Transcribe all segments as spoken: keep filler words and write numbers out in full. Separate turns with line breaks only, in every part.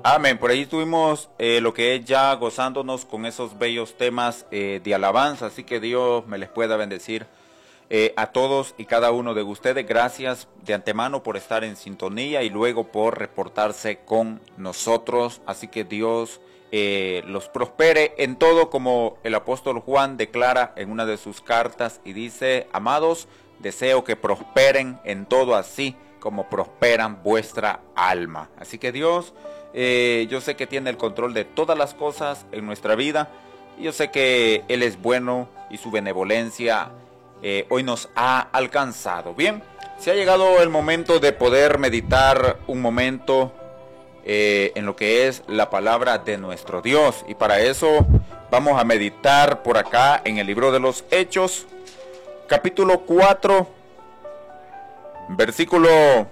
Amén. Por ahí estuvimos eh, lo que es ya gozándonos con esos bellos temas eh, de alabanza. Así que Dios me les pueda bendecir eh, a todos y cada uno de ustedes. Gracias de antemano por estar en sintonía y luego por reportarse con nosotros. Así que Dios eh, los prospere en todo, como el apóstol Juan declara en una de sus cartas y dice: amados, deseo que prosperen en todo, así como prosperan vuestra alma. Así que Dios, eh, yo sé que tiene el control de todas las cosas en nuestra vida. Y yo sé que Él es bueno y su benevolencia eh, hoy nos ha alcanzado. Bien, se ha llegado el momento de poder meditar un momento eh, en lo que es la palabra de nuestro Dios. Y para eso vamos a meditar por acá en el libro de los Hechos, capítulo cuatro, versículo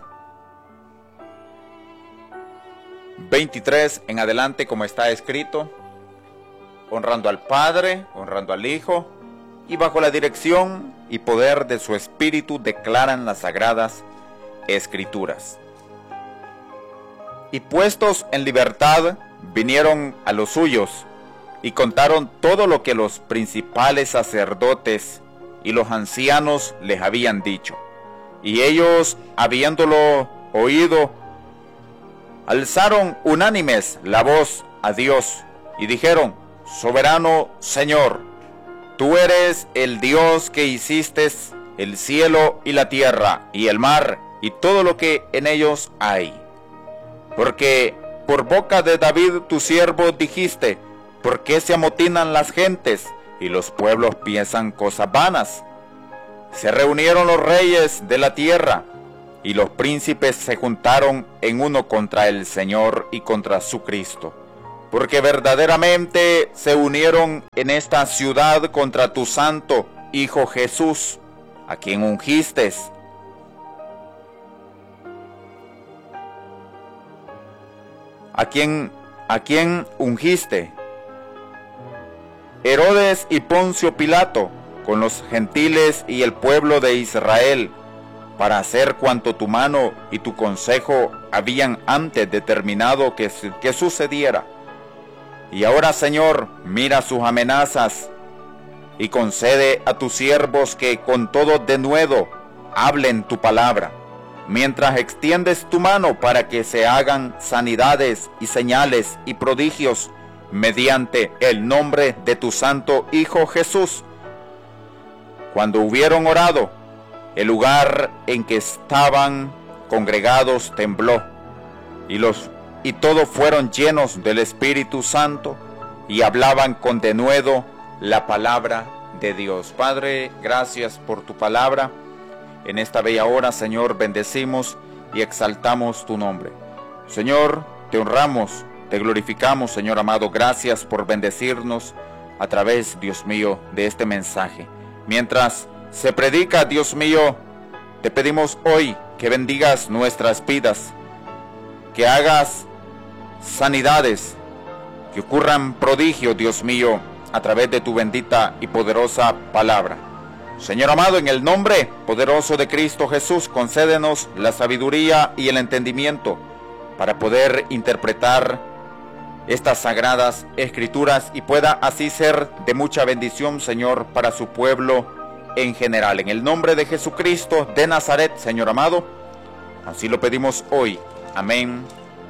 veintitrés en adelante, como está escrito: honrando al Padre, honrando al Hijo, y bajo la dirección y poder de su Espíritu declaran las sagradas Escrituras. Y puestos en libertad, vinieron a los suyos, y contaron todo lo que los principales sacerdotes y los ancianos les habían dicho. Y ellos, habiéndolo oído, alzaron unánimes la voz a Dios, y dijeron: soberano Señor, tú eres el Dios que hiciste el cielo y la tierra, y el mar, y todo lo que en ellos hay. Porque por boca de David tu siervo dijiste: ¿por qué se amotinan las gentes, y los pueblos piensan cosas vanas? Se reunieron los reyes de la tierra, y los príncipes se juntaron en uno contra el Señor y contra su Cristo, porque verdaderamente se unieron en esta ciudad contra tu santo Hijo Jesús, a quien ungiste. A quien, a quien ungiste. Herodes y Poncio Pilato, con los gentiles y el pueblo de Israel, para hacer cuanto tu mano y tu consejo habían antes determinado que, que sucediera. Y ahora, Señor, mira sus amenazas y concede a tus siervos que con todo denuedo hablen tu palabra, mientras extiendes tu mano para que se hagan sanidades y señales y prodigios mediante el nombre de tu santo Hijo Jesús. Cuando hubieron orado, el lugar en que estaban congregados tembló, y los y todos fueron llenos del Espíritu Santo, y hablaban con denuedo la palabra de Dios. Padre, gracias por tu palabra. En esta bella hora, Señor, bendecimos y exaltamos tu nombre. Señor, te honramos, te glorificamos, Señor amado. Gracias por bendecirnos a través, Dios mío, de este mensaje. Mientras se predica, Dios mío, te pedimos hoy que bendigas nuestras vidas, que hagas sanidades, que ocurran prodigios, Dios mío, a través de tu bendita y poderosa palabra. Señor amado, en el nombre poderoso de Cristo Jesús, concédenos la sabiduría y el entendimiento para poder interpretar estas sagradas Escrituras, y pueda así ser de mucha bendición, Señor, para su pueblo en general. En el nombre de Jesucristo de Nazaret, Señor amado, así lo pedimos hoy. Amén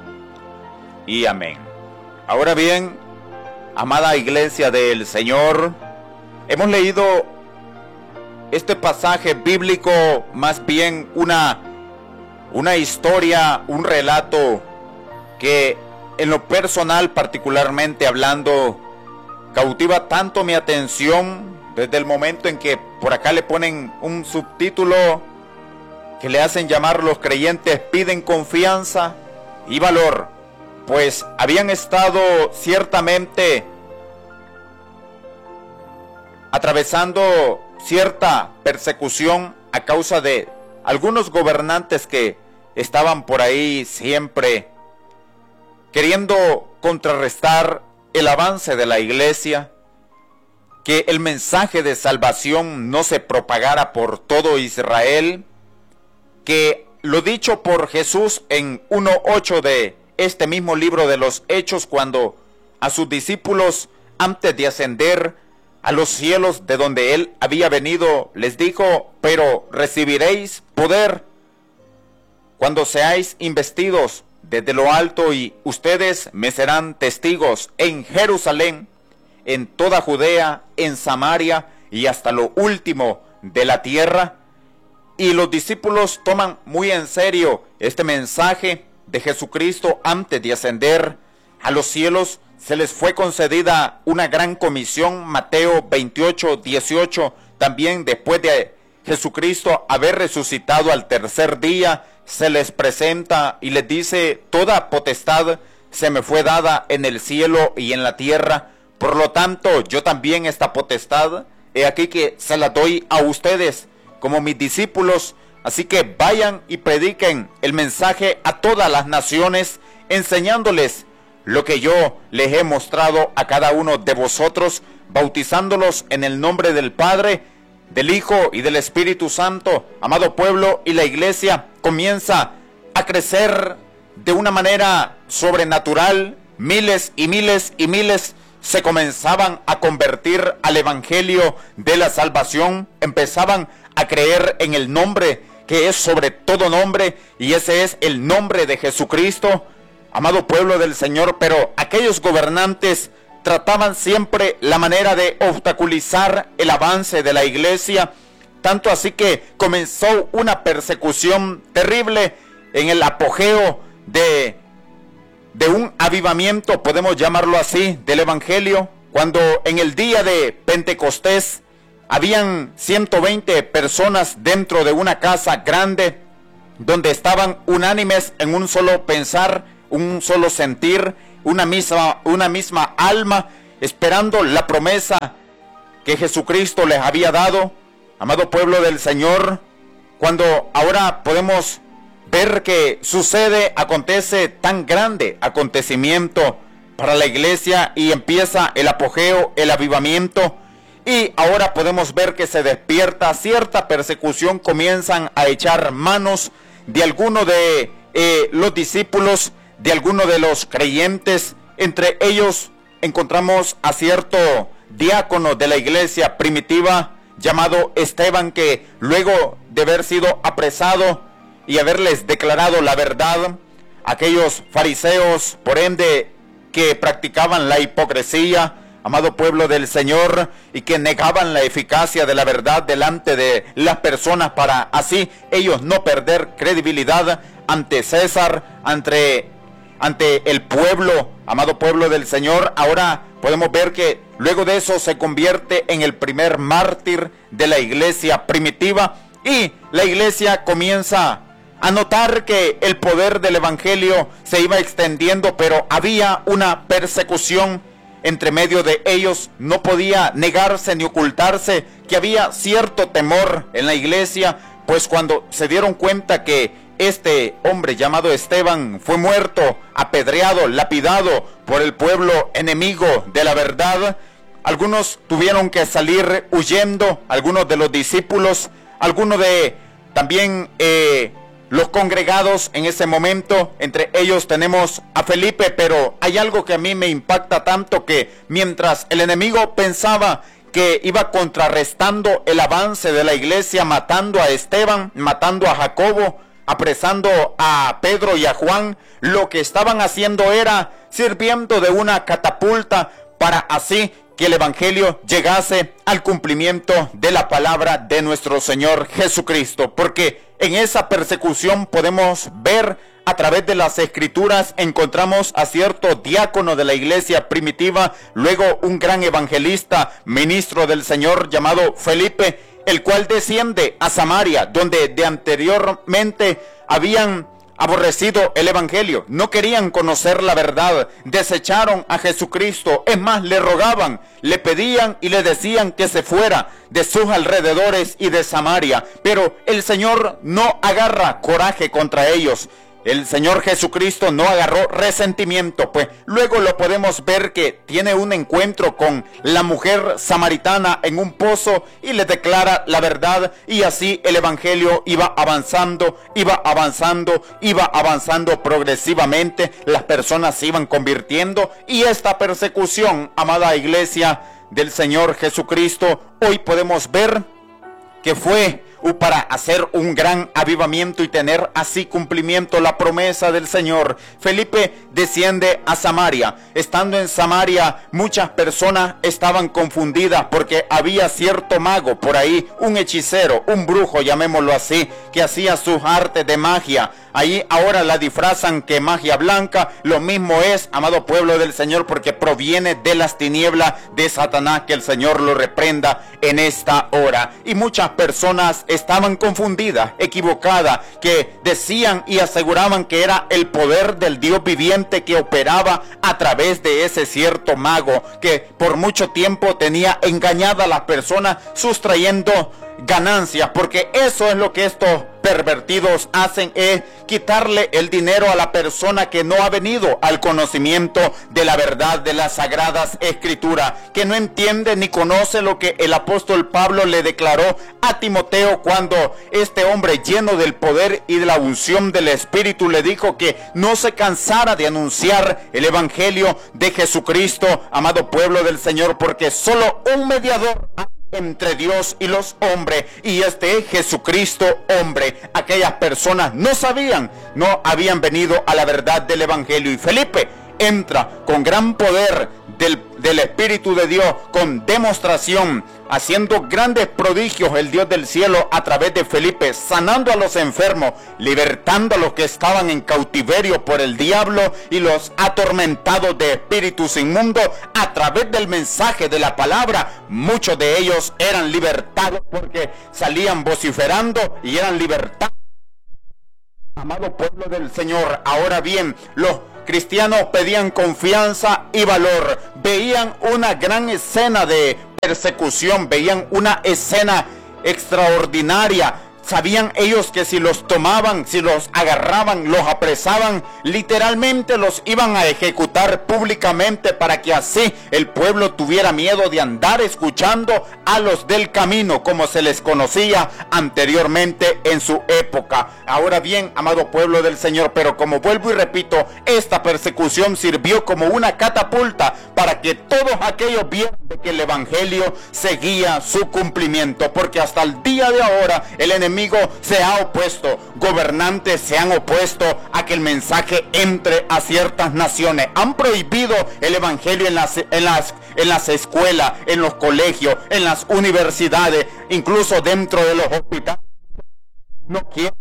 y amén. Ahora bien, amada iglesia del Señor, hemos leído este pasaje bíblico, más bien una, una historia, un relato que en lo personal, particularmente hablando, cautiva tanto mi atención desde el momento en que por acá le ponen un subtítulo que le hacen llamar: los creyentes piden confianza y valor, pues habían estado ciertamente atravesando cierta persecución a causa de algunos gobernantes que estaban por ahí siempre queriendo contrarrestar el avance de la iglesia, que el mensaje de salvación no se propagara por todo Israel, que lo dicho por Jesús en uno ocho de este mismo libro de los Hechos, cuando a sus discípulos, antes de ascender a los cielos de donde él había venido, les dijo: pero recibiréis poder cuando seáis investidos desde lo alto, y ustedes me serán testigos en Jerusalén, en toda Judea, en Samaria y hasta lo último de la tierra. Y los discípulos toman muy en serio este mensaje de Jesucristo. Antes de ascender a los cielos, se les fue concedida una gran comisión. Mateo veintiocho, dieciocho. También después de Jesucristo haber resucitado al tercer día, se les presenta y les dice: toda potestad se me fue dada en el cielo y en la tierra. Por lo tanto, yo también esta potestad, he aquí que se la doy a ustedes como mis discípulos. Así que vayan y prediquen el mensaje a todas las naciones, enseñándoles lo que yo les he mostrado a cada uno de vosotros, bautizándolos en el nombre del Padre, del Hijo y del Espíritu Santo. Amado pueblo, y la iglesia comienza a crecer de una manera sobrenatural. Miles y miles y miles se comenzaban a convertir al evangelio de la salvación, empezaban a creer en el nombre que es sobre todo nombre, y ese es el nombre de Jesucristo. Amado pueblo del Señor, pero aquellos gobernantes trataban siempre la manera de obstaculizar el avance de la iglesia, tanto así que comenzó una persecución terrible en el apogeo de, de un avivamiento, podemos llamarlo así, del evangelio, cuando en el día de Pentecostés habían ciento veinte personas dentro de una casa grande, donde estaban unánimes en un solo pensar, un solo sentir, una misma, una misma alma, esperando la promesa que Jesucristo les había dado. Amado pueblo del Señor, cuando ahora podemos ver que sucede, acontece tan grande acontecimiento para la iglesia y empieza el apogeo, el avivamiento, y ahora podemos ver que se despierta cierta persecución, comienzan a echar manos de alguno de eh, los discípulos, de alguno de los creyentes. Entre ellos encontramos a cierto diácono de la iglesia primitiva llamado Esteban, que luego de haber sido apresado y haberles declarado la verdad, aquellos fariseos, por ende, que practicaban la hipocresía, amado pueblo del Señor, y que negaban la eficacia de la verdad delante de las personas para así ellos no perder credibilidad ante César, ante, ante el pueblo, amado pueblo del Señor. Ahora podemos ver que luego de eso se convierte en el primer mártir de la iglesia primitiva, y la iglesia comienza a notar que el poder del evangelio se iba extendiendo, pero había una persecución entre medio de ellos. No podía negarse ni ocultarse que había cierto temor en la iglesia, pues cuando se dieron cuenta que este hombre llamado Esteban fue muerto, apedreado, lapidado por el pueblo enemigo de la verdad, algunos tuvieron que salir huyendo, algunos de los discípulos, algunos de también eh, los congregados en ese momento. Entre ellos tenemos a Felipe, pero hay algo que a mí me impacta tanto, que mientras el enemigo pensaba que iba contrarrestando el avance de la iglesia, matando a Esteban, matando a Jacobo, apresando a Pedro y a Juan, lo que estaban haciendo era sirviendo de una catapulta para así que el evangelio llegase al cumplimiento de la palabra de nuestro Señor Jesucristo. Porque en esa persecución podemos ver a través de las escrituras, encontramos a cierto diácono de la iglesia primitiva, luego un gran evangelista, ministro del Señor llamado Felipe, el cual desciende a Samaria, donde de anteriormente habían aborrecido el evangelio, no querían conocer la verdad, desecharon a Jesucristo. Es más, le rogaban, le pedían y le decían que se fuera de sus alrededores y de Samaria, pero el Señor no agarra coraje contra ellos. el Señor Jesucristo no agarró resentimiento, pues luego lo podemos ver que tiene un encuentro con la mujer samaritana en un pozo y le declara la verdad, y así el evangelio iba avanzando, iba avanzando, iba avanzando progresivamente, las personas se iban convirtiendo, y esta persecución, amada iglesia del Señor Jesucristo, hoy podemos ver que fue para hacer un gran avivamiento y tener así cumplimiento la promesa del Señor. Felipe desciende a Samaria. Estando en Samaria, muchas personas estaban confundidas porque había cierto mago por ahí, un hechicero, un brujo, llamémoslo así, que hacía sus artes de magia. Ahí ahora la disfrazan que magia blanca. Lo mismo es, amado pueblo del Señor, porque proviene de las tinieblas de Satanás. Que el Señor lo reprenda en esta hora. Y muchas personas estaban confundidas, equivocadas, que decían y aseguraban que era el poder del Dios viviente que operaba a través de ese cierto mago, que por mucho tiempo tenía engañada a las personas, sustrayendo ganancias, porque eso es lo que estos pervertidos hacen, es quitarle el dinero a la persona que no ha venido al conocimiento de la verdad de las sagradas escrituras, que no entiende ni conoce lo que el apóstol Pablo le declaró a Timoteo cuando este hombre, lleno del poder y de la unción del Espíritu, le dijo que no se cansara de anunciar el evangelio de Jesucristo, amado pueblo del Señor, porque solo un mediador entre Dios y los hombres, y este es Jesucristo hombre. Aquellas personas no sabían, no habían venido a la verdad del evangelio, y Felipe entra con gran poder del, del Espíritu de Dios, con demostración, haciendo grandes prodigios el Dios del cielo a través de Felipe, sanando a los enfermos, libertando a los que estaban en cautiverio por el diablo y los atormentados de espíritus inmundos. A través del mensaje de la palabra, muchos de ellos eran libertados porque salían vociferando y eran libertados. Amado pueblo del Señor, ahora bien, los cristianos pedían confianza y valor, veían una gran escena de persecución, veían una escena extraordinaria. Sabían ellos que si los tomaban, si los agarraban, los apresaban, literalmente los iban a ejecutar públicamente, para que así el pueblo tuviera miedo de andar escuchando a los del camino, como se les conocía anteriormente en su época. Ahora bien, amado pueblo del Señor, pero como vuelvo y repito, esta persecución sirvió como una catapulta para que todos aquellos vieran de que el evangelio seguía su cumplimiento, porque hasta el día de ahora el enemigo se ha opuesto, gobernantes se han opuesto a que el mensaje entre a ciertas naciones, han prohibido el evangelio en las, en las, en las escuelas, en los colegios, en las universidades, incluso dentro de los hospitales. No quieren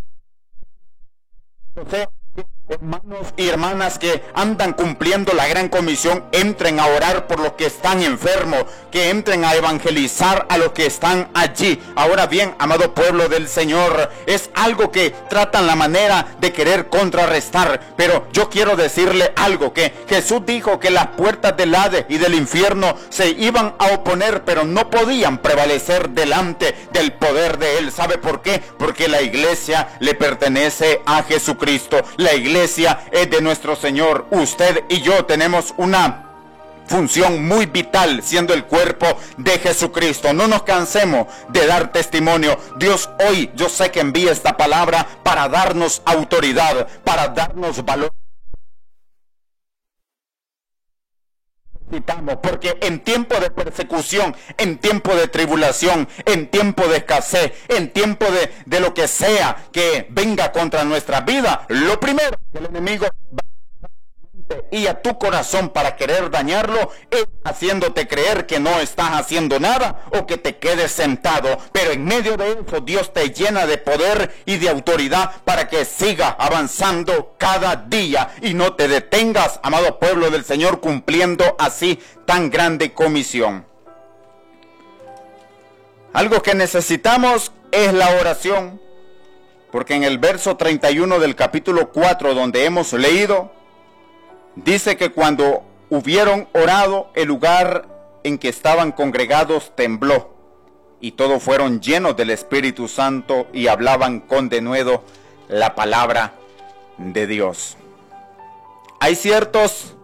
dejar. Hermanos y hermanas que andan cumpliendo la gran comisión, entren a orar por los que están enfermos, que entren a evangelizar a los que están allí. Ahora bien, amado pueblo del Señor, es algo que tratan la manera de querer contrarrestar, pero yo quiero decirle algo, que Jesús dijo que las puertas del Hades y del infierno se iban a oponer, pero no podían prevalecer delante del poder de Él. ¿Sabe por qué? Porque la iglesia le pertenece a Jesucristo. La iglesia es de nuestro Señor. Usted y yo tenemos una función muy vital siendo el cuerpo de Jesucristo. No nos cansemos de dar testimonio. Dios hoy, yo sé que envía esta palabra para darnos autoridad, para darnos valor. Porque en tiempo de persecución, en tiempo de tribulación, en tiempo de escasez, en tiempo de, de lo que sea que venga contra nuestra vida, lo primero que el enemigo va y a tu corazón para querer dañarlo es haciéndote creer que no estás haciendo nada o que te quedes sentado. Pero en medio de eso Dios te llena de poder y de autoridad para que sigas avanzando cada día y no te detengas, amado pueblo del Señor, cumpliendo así tan grande comisión. Algo que necesitamos es la oración, porque en el verso treinta y uno del capítulo cuatro, donde hemos leído, dice que cuando hubieron orado, el lugar en que estaban congregados tembló, y todos fueron llenos del Espíritu Santo y hablaban con denuedo la palabra de Dios. Hay ciertos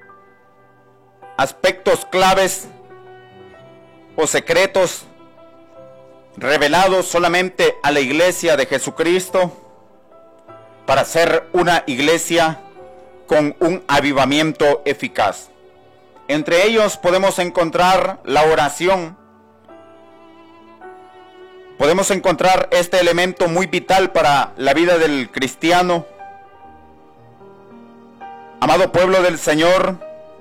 aspectos claves o secretos revelados solamente a la iglesia de Jesucristo para ser una iglesia con un avivamiento eficaz. Entre ellos podemos encontrar la oración. Podemos encontrar este elemento muy vital para la vida del cristiano. Amado pueblo del Señor,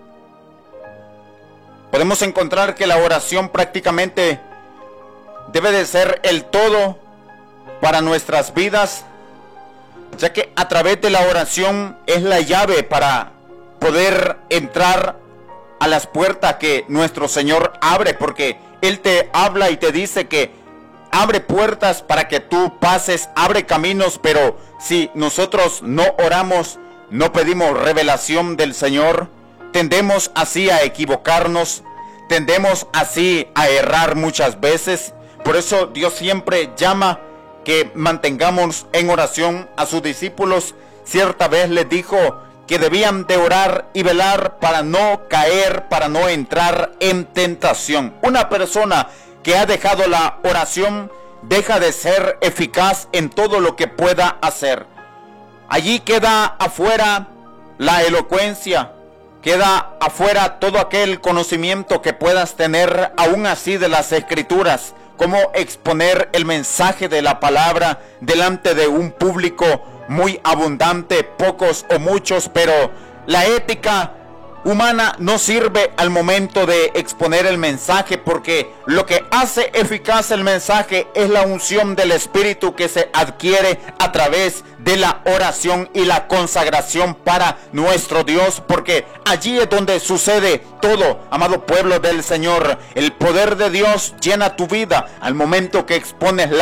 podemos encontrar que la oración prácticamente debe de ser el todo para nuestras vidas, ya que a través de la oración es la llave para poder entrar a las puertas que nuestro Señor abre, porque Él te habla y te dice que abre puertas para que tú pases, abre caminos, pero si nosotros no oramos, no pedimos revelación del Señor, tendemos así a equivocarnos, tendemos así a errar muchas veces. Por eso Dios siempre llama que mantengamos en oración a sus discípulos. Cierta vez les dijo que debían de orar y velar para no caer, para no entrar en tentación. Una persona que ha dejado la oración deja de ser eficaz en todo lo que pueda hacer. Allí queda afuera la elocuencia, queda afuera todo aquel conocimiento que puedas tener aún así de las Escrituras, cómo exponer el mensaje de la palabra delante de un público muy abundante, pocos o muchos, pero la ética humana no sirve al momento de exponer el mensaje, porque lo que hace eficaz el mensaje es la unción del Espíritu que se adquiere a través de la oración y la consagración para nuestro Dios, porque allí es donde sucede todo, amado pueblo del Señor. El poder de Dios llena tu vida al momento que expones la